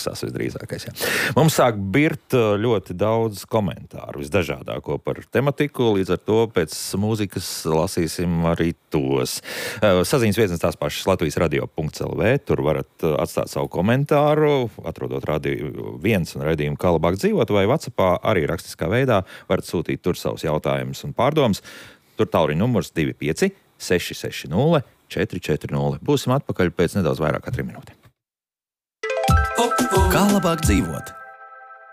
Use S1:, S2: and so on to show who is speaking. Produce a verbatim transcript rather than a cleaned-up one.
S1: maksās visdrīzākais. Jā. Mums sāk birt ļoti daudz komentāru, visdažādāko par tematiku, līdz ar to pēc mūzikas lasīsim arī tos. Saziņas vietnes tās pašas Latvijas radio punkts el vē, tur varat atstāt savu komentāru, atrodot radio viens un raidījumu Kā labāk dzīvot, vai WhatsAppā arī rakstiskā veidā varat sūtīt tur savus jautājumus un pārdomas. Tur tālruņa numurs divi pieci seši seši nulle četri četri nulle. Būsim atpakaļ pēc nedaudz vairāk kā trim minūtēm.
S2: Kā labāk dzīvot?